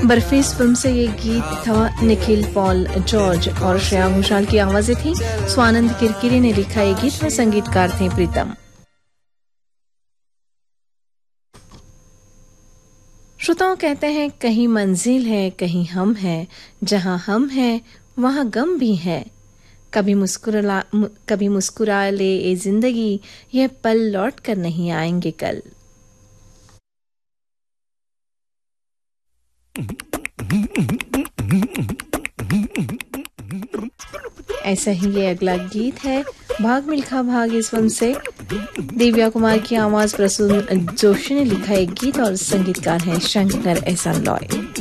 बर्फी इस फिल्म से ये गीत था। निखिल पॉल जॉर्ज और श्रेया घोषाल की आवाजें थी। स्वानंद किरकिरे ने लिखा ये गीत में संगीतकार थे प्रीतम। श्रोताओं कहते हैं कहीं मंजिल है कहीं हम हैं, जहां हम हैं वहां गम भी है। कभी मुस्कुरा ले ए जिंदगी, यह पल लौट कर नहीं आएंगे कल। ऐसा ही ये अगला गीत है, भाग मिल्खा भाग इस फिल्म से। दिव्या कुमार की आवाज प्रसून जोशी ने लिखा एक गीत और संगीतकार हैं शंकर एहसान लॉय।